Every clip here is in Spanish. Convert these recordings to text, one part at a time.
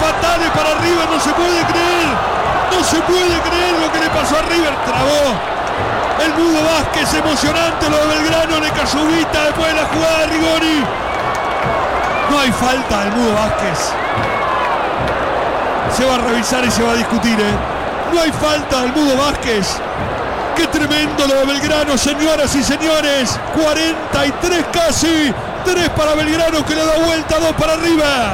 fatales para River, no se puede creer. No se puede creer lo que le pasó a River. Trabó el Mudo Vázquez, emocionante lo de Belgrano, le cayó Ubita después de la jugada de Rigoni. No hay falta del Mudo Vázquez. Se va a revisar y se va a discutir, No hay falta del Mudo Vázquez. Qué tremendo lo de Belgrano, señoras y señores. 43 casi. 3 para Belgrano que le da vuelta, 2 para River.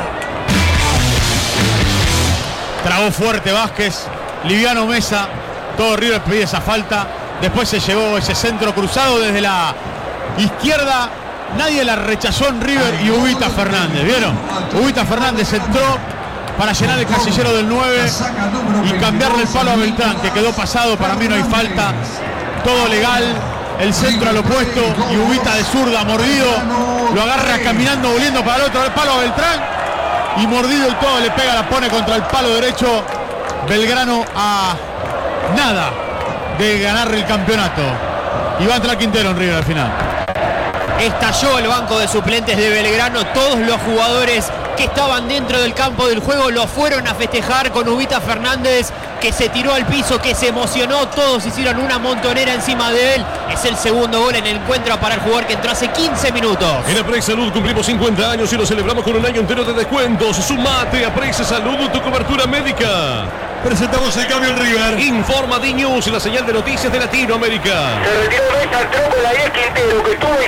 Trabó fuerte Vázquez, liviano Mesa. Todo River pedía esa falta. Después se llevó ese centro cruzado desde la izquierda. Nadie la rechazó en River y Ubita Fernández, ¿vieron? Ubita Fernández entró para llenar el casillero del 9 y cambiarle el palo a Beltrán, que quedó pasado. Para mí no hay falta, todo legal. El centro al opuesto y Ubita de zurda, mordido, lo agarra caminando, volviendo para el otro palo a Beltrán y mordido y todo le pega, la pone contra el palo derecho. Belgrano a nada de ganarle el campeonato y va a entrar Quintero en River al final. Estalló el banco de suplentes de Belgrano. Todos los jugadores que estaban dentro del campo del juego lo fueron a festejar con Ubita Fernández, que se tiró al piso, que se emocionó. Todos hicieron una montonera encima de él. Es el segundo gol en el encuentro para el jugador que entró hace 15 minutos. En Aprex Salud cumplimos 50 años y lo celebramos con un año entero de descuentos. Sumate a Aprex Salud, tu cobertura médica. Presentamos el cambio en River. Informa D-News, la señal de noticias de Latinoamérica. Se retiró Mesa, entró con la 10 Quintero, que estuvo